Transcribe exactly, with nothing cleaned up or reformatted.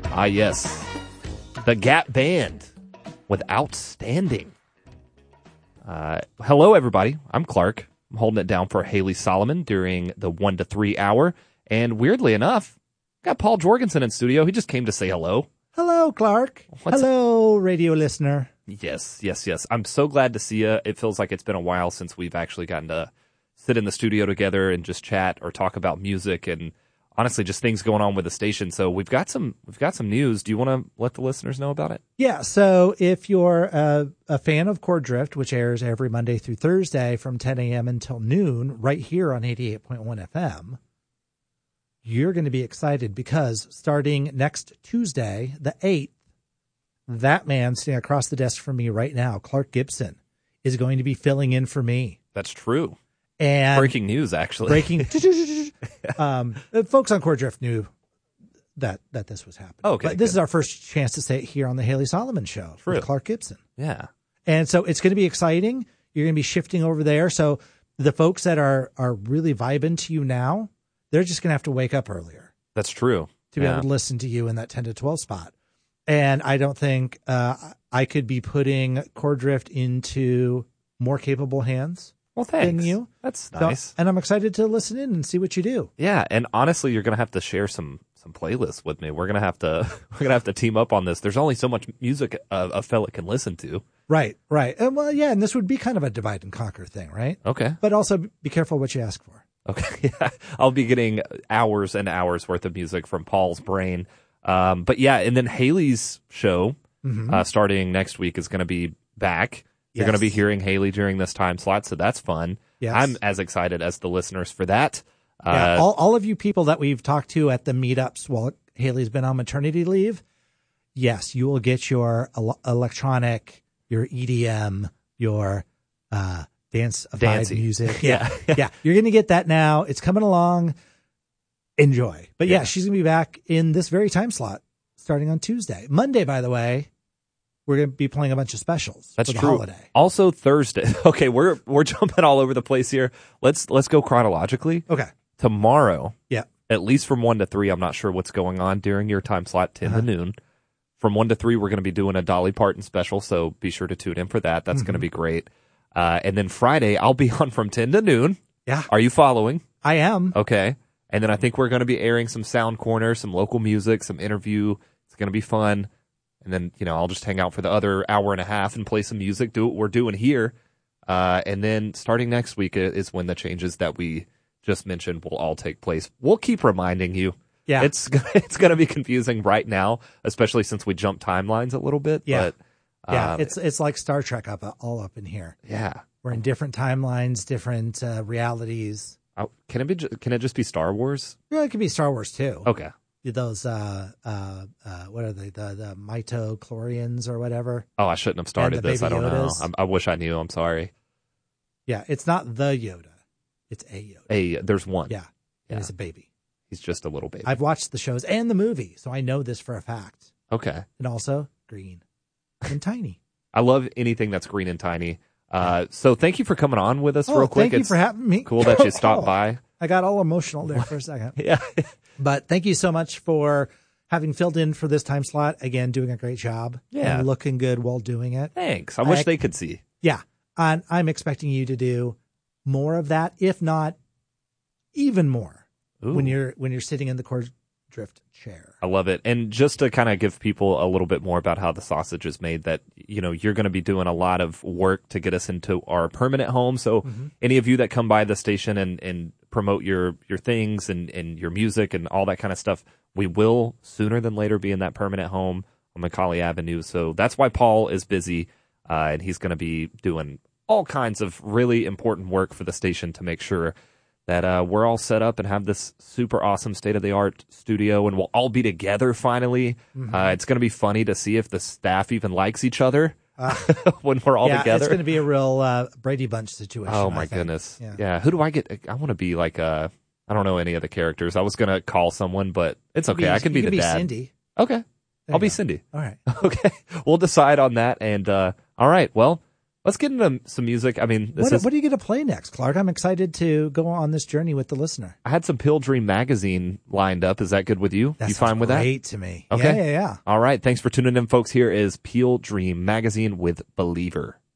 Ah, yes. The Gap Band with Outstanding. Uh, hello, everybody. I'm Clark. I'm holding it down for Haley Solomon during the one to three hour. And weirdly enough, got Paul Jorgensen in studio. He just came to say hello. Hello, Clark. What's hello, radio listener. Yes, yes, yes. I'm so glad to see you. It feels like it's been a while since we've actually gotten to sit in the studio together and just chat or talk about music and honestly just things going on with the station. So we've got some we've got some news. Do you want to let the listeners know about it? Yeah, so if you're a, a fan of Chord Drift, which airs every Monday through Thursday from ten a.m. until noon right here on eighty-eight point one F M, you're going to be excited because starting next Tuesday, the eighth, that man sitting across the desk from me right now, Clark Gibson, is going to be filling in for me. That's true. And breaking news, actually. Breaking. um, folks on Chord Drift knew that that this was happening. Oh, okay, but this good. is our first chance to say it here on the Haley Solomon Show True. with Clark Gibson. Yeah. And so it's going to be exciting. You're going to be shifting over there. So the folks that are are really vibing to you now, they're just going to have to wake up earlier. That's true. To be yeah. able to listen to you in that ten to twelve spot. And I don't think uh, I could be putting Chord Drift into more capable hands. Well, thanks. Than you. That's So- nice. and I'm excited to listen in and see what you do. Yeah, and honestly, you're gonna have to share some some playlists with me. We're gonna have to we're gonna have to team up on this. There's only so much music a, a fella can listen to. Right, right. And well, yeah, and this would be kind of a divide and conquer thing, right? Okay. But also be careful what you ask for. Okay. Yeah. I'll be getting hours and hours worth of music from Paul's brain. Um, but yeah, and then Haley's show Mm-hmm. uh, starting next week is gonna be back. You're Yes. going to be hearing Haley during this time slot, so that's fun. Yes. I'm as excited as the listeners for that. Uh, Yeah, all, all of you people that we've talked to at the meetups while Haley's been on maternity leave, yes, you will get your el- electronic, your E D M, your uh, dance vibe Dancey. music. Yeah. yeah, you're going to get that now. It's coming along. Enjoy. But yeah, Yeah. she's going to be back in this very time slot starting on Tuesday. Monday, by the way, we're going to be playing a bunch of specials That's for the true. holiday. Also Thursday. Okay, we're we're jumping all over the place here. Let's let's go chronologically. Okay. Tomorrow, Yeah. at least from one to three. I'm not sure what's going on during your time slot, ten Uh-huh. to noon. From one to three, we're going to be doing a Dolly Parton special, so be sure to tune in for that. That's going to Mm-hmm. be great. Uh, and then Friday, I'll be on from ten to noon. Yeah, Are you following? I am. Okay. And then I think we're going to be airing some Sound Corner, some local music, some interview. It's going to be fun. And then, you know, I'll just hang out for the other hour and a half and play some music, do what we're doing here. Uh, and then starting next week is when the changes that we just mentioned will all take place. We'll keep reminding you. Yeah. It's, it's going to be confusing right now, especially since we jumped timelines a little bit. Yeah. But, Yeah, um, it's it's like Star Trek up all up in here. yeah. We're in different timelines, different uh, realities. Oh, can it be, ju- can it just be Star Wars? Well, it could be Star Wars too. Okay. Those uh uh uh what are they? The the mitochlorians or whatever. Oh, I shouldn't have started the this. I baby don't know. Yodas. I, I wish I knew. I'm sorry. Yeah, it's not the Yoda. It's a Yoda. Hey, there's one. Yeah. Yeah. And it's a baby. He's just a little baby. I've watched the shows and the movie, so I know this for a fact. Okay. And also green and tiny. I love anything that's green and tiny. Uh, so thank you for coming on with us Oh, real quick. thank you It's for having me. cool that you stopped Oh, by. I got all emotional there for a second. Yeah. But thank you so much for having filled in for this time slot. Again, doing a great job. Yeah. And looking good while doing it. Thanks. I wish I- they could see. Yeah. And I'm expecting you to do more of that, if not even more, Ooh. when you're when you're sitting in the Chord Drift chair. I love it. And just to kind of give people a little bit more about how the sausage is made, that, you know, you're going to be doing a lot of work to get us into our permanent home. So Mm-hmm. any of you that come by the station and, and promote your, your things and, and your music and all that kind of stuff, we will sooner than later be in that permanent home on Macaulay Avenue. So that's why Paul is busy, uh, and he's going to be doing all kinds of really important work for the station to make sure that uh, we're all set up and have this super awesome state-of-the-art studio, and we'll all be together finally. Mm-hmm. Uh, it's going to be funny to see if the staff even likes each other uh, when we're all yeah, together. it's going to be a real uh, Brady Bunch situation. Oh, I my think. goodness. Yeah. Yeah. Who do I get? I want to be like, uh, I don't know any of the characters. I was going to call someone, but it's okay. I can be you the be dad. Cindy. Okay. There I'll you be go. Cindy. All right. Okay. We'll decide on that. And, uh, all right. Well, Let's get into some music. I mean, this What, is, what are you going to play next, Clark? I'm excited to go on this journey with the listener. I had some Peel Dream magazine lined up. Is that good with you? That you sounds fine with that? great to me. Okay. Yeah, yeah, yeah. All right. Thanks for tuning in, folks. Here is Peel Dream magazine with Believer.